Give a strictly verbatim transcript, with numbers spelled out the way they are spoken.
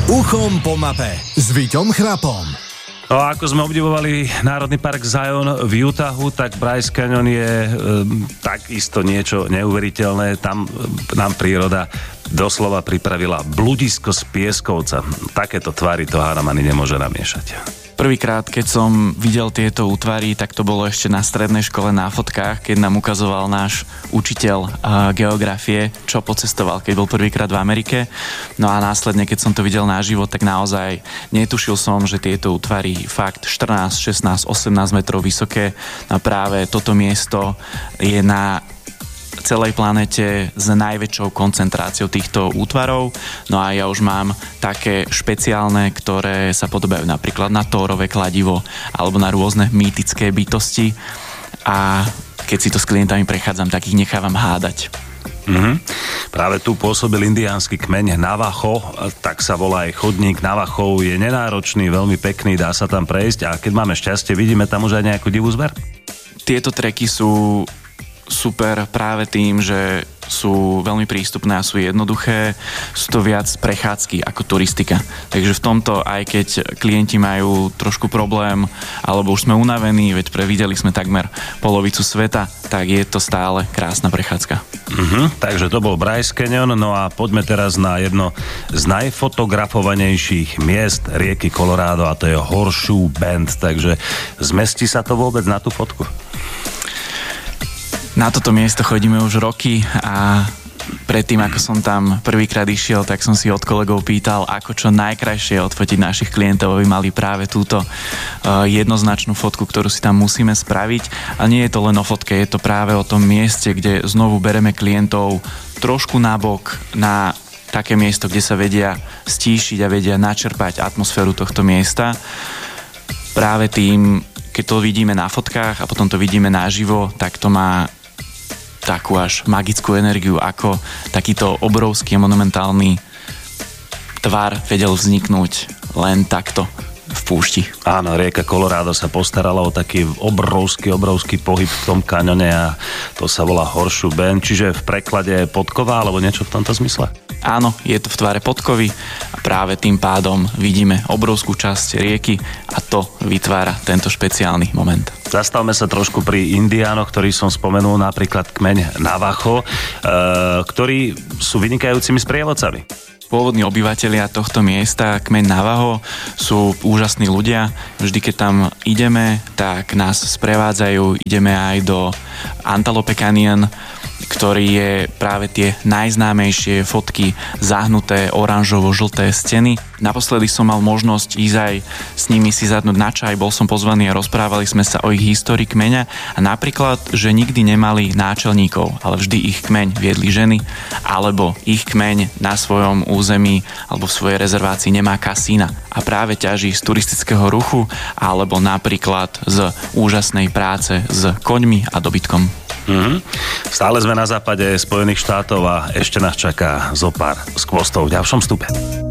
Uchom po mape s Víťom Chrapom. No a ako sme obdivovali Národný park Zion v Utahu, tak Bryce Canyon je e, takisto niečo neuveriteľné. Tam e, nám príroda doslova pripravila bludisko z pieskovca. Takéto tvary to hádam ani nemôže namiešať. Prvýkrát, keď som videl tieto útvary, tak to bolo ešte na strednej škole na fotkách, keď nám ukazoval náš učiteľ uh, geografie, čo pocestoval, keď bol prvýkrát v Amerike. No a následne, keď som to videl naživo, tak naozaj netušil som, že tieto útvary fakt štrnásť, šestnásť, osemnásť metrov vysoké. A práve toto miesto je na celej planete s najväčšou koncentráciou týchto útvarov. No a ja už mám také špeciálne, ktoré sa podobajú napríklad na Thórové kladivo alebo na rôzne mýtické bytosti. A keď si to s klientami prechádzam, tak ich nechávam hádať. Mm-hmm. Práve tu pôsobil indiánsky kmeň Navajo, tak sa volá aj chodník Navajov, je nenáročný, veľmi pekný, dá sa tam prejsť a keď máme šťastie, vidíme tam už aj nejakú divú zver. Tieto treky sú super práve tým, že sú veľmi prístupné a sú jednoduché, sú to viac prechádzky ako turistika. Takže v tomto, aj keď klienti majú trošku problém, alebo už sme unavení, veď prevideli sme takmer polovicu sveta, tak je to stále krásna prechádzka. Uh-huh, takže to bol Bryce Canyon, no a poďme teraz na jedno z najfotografovanejších miest rieky Colorado a to je Horseshoe Bend, takže zmestí sa to vôbec na tú fotku? Na toto miesto chodíme už roky a predtým, ako som tam prvýkrát išiel, tak som si od kolegov pýtal, ako čo najkrajšie odfotiť našich klientov, aby mali práve túto uh, jednoznačnú fotku, ktorú si tam musíme spraviť. A nie je to len o fotke, je to práve o tom mieste, kde znovu bereme klientov trošku nabok na také miesto, kde sa vedia stíšiť a vedia načerpať atmosféru tohto miesta. Práve tým, keď to vidíme na fotkách a potom to vidíme naživo, tak to má takú až magickú energiu, ako takýto obrovský monumentálny tvar vedel vzniknúť len takto v púšti. Áno, rieka Colorado sa postarala o taký obrovský, obrovský pohyb v tom kaňone a to sa volá Horseshoe Bend, čiže v preklade podkova alebo niečo v tomto zmysle? Áno, je to v tvare podkovy a práve tým pádom vidíme obrovskú časť rieky a to vytvára tento špeciálny moment. Zastavme sa trošku pri indiánoch, ktorý som spomenul, napríklad kmeň Navajo, e, ktorí sú vynikajúcimi sprievodcami. Pôvodní obyvatelia tohto miesta, kmeň Navajo, sú úžasní ľudia. Vždy, keď tam ideme, tak nás sprevádzajú. Ideme aj do Antelope Canyon, ktorý je práve tie najznámejšie fotky zahnuté oranžovo-žlté steny. Naposledy som mal možnosť ísť aj s nimi si zadnúť na čaj, bol som pozvaný a rozprávali sme sa o ich histórii kmeňa a napríklad, že nikdy nemali náčelníkov, ale vždy ich kmeň viedli ženy, alebo ich kmeň na svojom území alebo v svojej rezervácii nemá kasína a práve ťaží z turistického ruchu alebo napríklad z úžasnej práce s koňmi a dobytkom. Mm-hmm. Stále sme na západe Spojených štátov a ešte nás čaká zopár skvostov v ďalšom stupe.